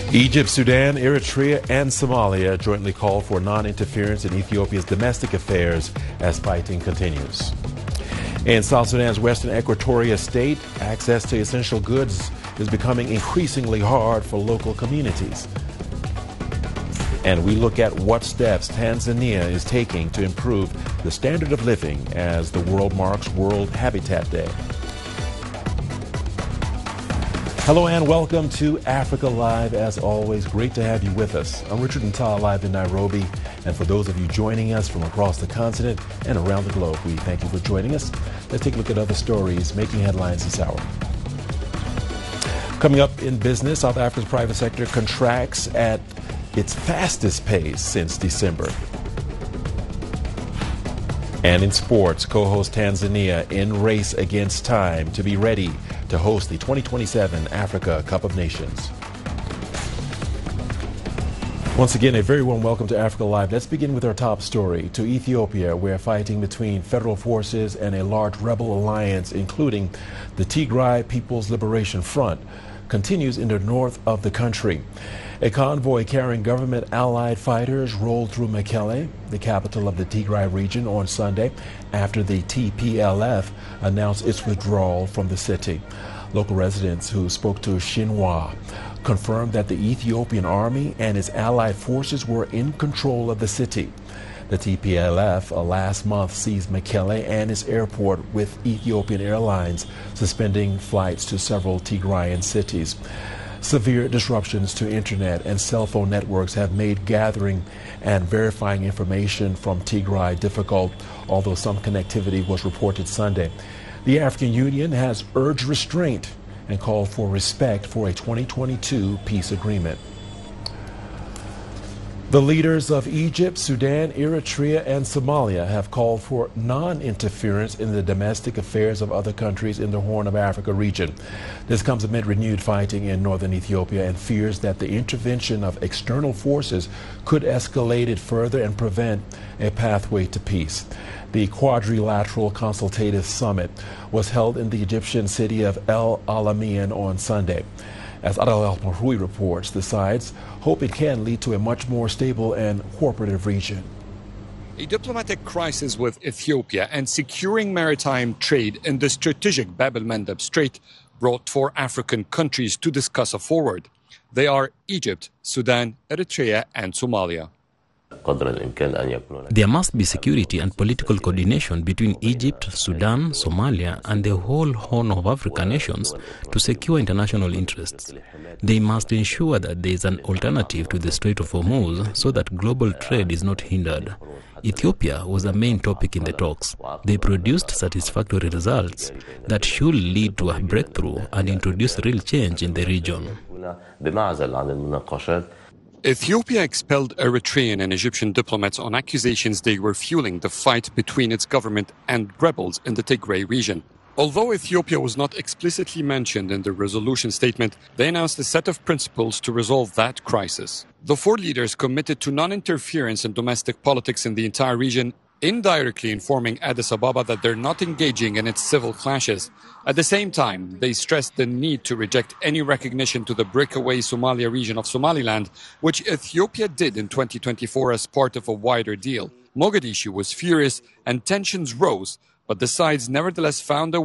Egypt, Sudan, Eritrea, and Somalia jointly called for non-interference in Ethiopia's domestic affairs as fighting continues. In South Sudan's western Equatoria state, access to essential goods is becoming increasingly hard for local communities. And we look at what steps Tanzania is taking to improve the standard of living as the world marks World Habitat Day. Hello and welcome to Africa Live. As always, great to have you with us. I'm Richard Ntal, live in Nairobi. And for those of you joining us from across the continent and around the globe, we thank you for joining us. Let's take a look at other stories making headlines this hour. Coming up in business, South Africa's private sector contracts at its fastest pace since December. And in sports, co-host Tanzania in race against time to be ready to host the 2027 Africa Cup of Nations. Once again, a very warm welcome to Africa Live. Let's begin with our top story. To Ethiopia, where fighting between federal forces and a large rebel alliance, including the Tigray People's Liberation Front, continues in the north of the country. A convoy carrying government allied fighters rolled through Mekelle, the capital of the Tigray region, on Sunday after the TPLF announced its withdrawal from the city. Local residents who spoke to Xinhua confirmed that the Ethiopian army and its allied forces were in control of the city. The TPLF last month seized Mekelle and its airport, with Ethiopian Airlines suspending flights to several Tigrayan cities. Severe disruptions to internet and cell phone networks have made gathering and verifying information from Tigray difficult, although some connectivity was reported Sunday. The African Union has urged restraint and called for respect for a 2022 peace agreement. The leaders of Egypt, Sudan, Eritrea, and Somalia have called for non-interference in the domestic affairs of other countries in the Horn of Africa region. This comes amid renewed fighting in northern Ethiopia and fears that the intervention of external forces could escalate it further and prevent a pathway to peace. The Quadrilateral Consultative Summit was held in the Egyptian city of El Alamein on Sunday. As Adel Al-Marhoui reports, the sides hope it can lead to a much more stable and cooperative region. A diplomatic crisis with Ethiopia and securing maritime trade in the strategic Bab el-Mandeb Strait brought 4 African countries to discuss a forward. They are Egypt, Sudan, Eritrea, and Somalia. There must be security and political coordination between Egypt, Sudan, Somalia, and the whole Horn of Africa nations to secure international interests. They must ensure that there is an alternative to the Strait of Hormuz so that global trade is not hindered. Ethiopia was a main topic in the talks. They produced satisfactory results that should lead to a breakthrough and introduce real change in the region. Ethiopia expelled Eritrean and Egyptian diplomats on accusations they were fueling the fight between its government and rebels in the Tigray region. Although Ethiopia was not explicitly mentioned in the resolution statement, they announced a set of principles to resolve that crisis. The 4 leaders committed to non-interference in domestic politics in the entire region, indirectly informing Addis Ababa that they're not engaging in its civil clashes. At the same time, they stressed the need to reject any recognition to the breakaway Somalia region of Somaliland, which Ethiopia did in 2024 as part of a wider deal. Mogadishu was furious and tensions rose, but the sides nevertheless found a